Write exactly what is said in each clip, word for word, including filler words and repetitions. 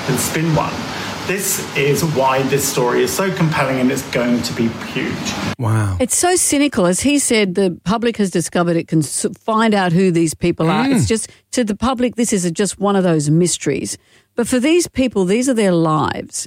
than spin one. This is why this story is so compelling and it's going to be huge. Wow. It's so cynical. As he said, the public has discovered it can find out who these people are. Mm. It's just, to the public, this is just one of those mysteries. But for these people, these are their lives.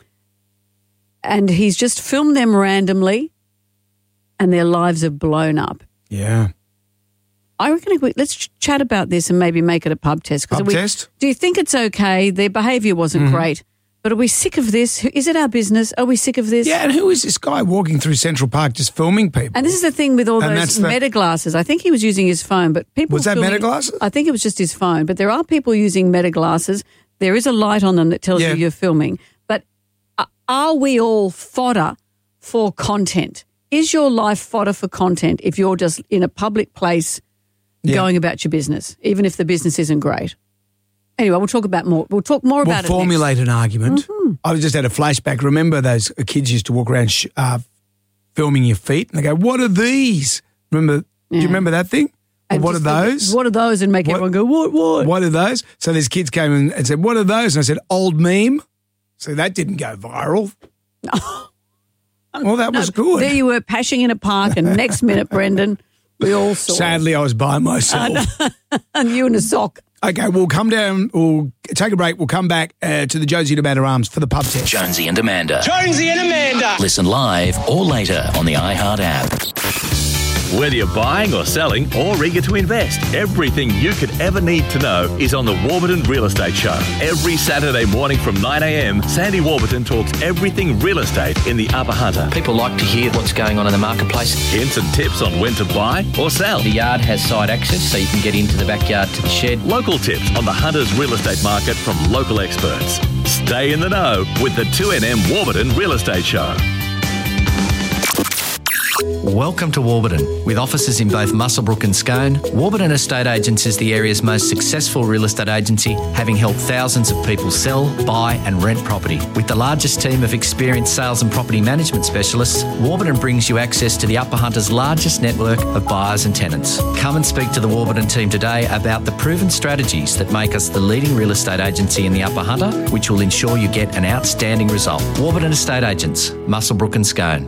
And he's just filmed them randomly and their lives have blown up. Yeah. I reckon we, let's ch- chat about this and maybe make it a pub test. Pub we, test? Do you think it's okay? Their behaviour wasn't Mm-hmm. great. But are we sick of this? Is it our business? Are we sick of this? Yeah, and who is this guy walking through Central Park just filming people? And this is the thing with all And those that's the- meta glasses. I think he was using his phone, but people Was that filming- meta glasses? I think it was just his phone. But there are people using meta glasses. There is a light on them that tells Yeah. you you're filming. But uh, are we all fodder for content? Is your life fodder for content if you're just in a public place Yeah. going about your business, even if the business isn't great? Anyway, we'll talk about more. We'll talk more We'll about it formulate an argument. Mm-hmm. I was just had a flashback. Remember those kids used to walk around sh- uh, filming your feet? And they go, what are these? Remember? Do Yeah. you remember that thing? Or And what are just the- those? What are those? And make What- everyone go, what, what? What are those? So these kids came in and said, what are those? And I said, old meme. So that didn't go viral. Well, that was good. There you were, pashing in a park, and next minute, Brendan, we all saw it. Sadly, I was by myself. And you in a sock. Okay, we'll come down, we'll take a break, we'll come back uh, to the Jonesy and Amanda Arms for the pub test. Jonesy and Amanda. Jonesy and Amanda. Listen live or later on the iHeart app. Whether you're buying or selling or eager to invest, everything you could ever need to know is on the Warburton Real Estate Show. Every Saturday morning from nine a.m, Sandy Warburton talks everything real estate in the Upper Hunter. People like to hear what's going on in the marketplace. Hints and tips on when to buy or sell. The yard has side access, so you can get into the backyard to the shed. Local tips on the Hunter's real estate market from local experts. Stay in the know with the two N M Warburton Real Estate Show. Welcome to Warburton. With offices in both Muswellbrook and Scone, Warburton Estate Agents is the area's most successful real estate agency, having helped thousands of people sell, buy and rent property. With the largest team of experienced sales and property management specialists, Warburton brings you access to the Upper Hunter's largest network of buyers and tenants. Come and speak to the Warburton team today about the proven strategies that make us the leading real estate agency in the Upper Hunter, which will ensure you get an outstanding result. Warburton Estate Agents, Muswellbrook and Scone.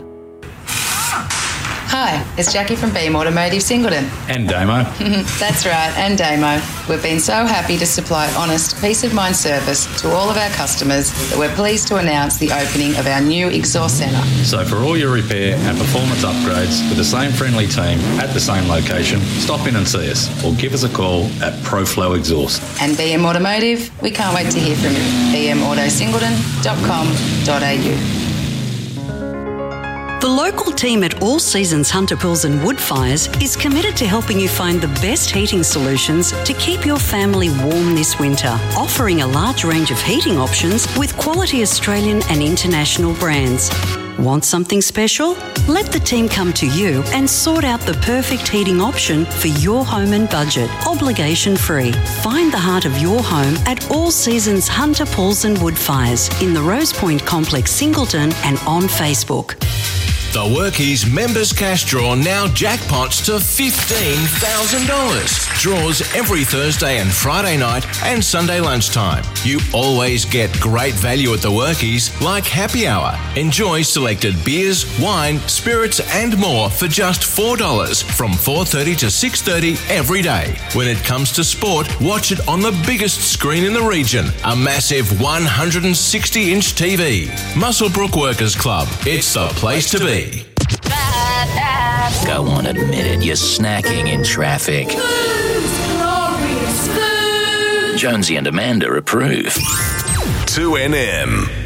Hi, it's Jackie from Beam Automotive Singleton. And Damo. That's right, and Damo. We've been so happy to supply honest, peace of mind service to all of our customers that we're pleased to announce the opening of our new exhaust centre. So for all your repair and performance upgrades with the same friendly team at the same location, stop in and see us or give us a call at ProFlow Exhaust. And B M Automotive, we can't wait to hear from you. b m auto singleton dot com dot a u. The local team at All Seasons Hunter Pools and Woodfires is committed to helping you find the best heating solutions to keep your family warm this winter, offering a large range of heating options with quality Australian and international brands. Want something special? Let the team come to you and sort out the perfect heating option for your home and budget, obligation-free. Find the heart of your home at All Seasons Hunter Pools and Woodfires in the Rose Point Complex, Singleton, and on Facebook. The Workies Members Cash Draw now jackpots to fifteen thousand dollars. Draws every Thursday and Friday night and Sunday lunchtime. You always get great value at the Workies, like happy hour. Enjoy selected beers, wine, spirits and more for just four dollars from four thirty to six thirty every day. When it comes to sport, watch it on the biggest screen in the region, a massive one hundred sixty inch T V. Muswellbrook Workers Club. It's the place to be. Go on, admit it. You're snacking in traffic. Jonesy and Amanda approve. two N M.